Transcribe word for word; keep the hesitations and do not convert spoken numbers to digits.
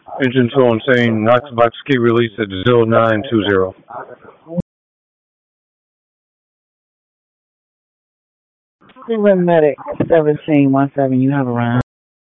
Engine two insane. Knox box key release at zero nine two zero. Medic seventeen one seven, you have a round.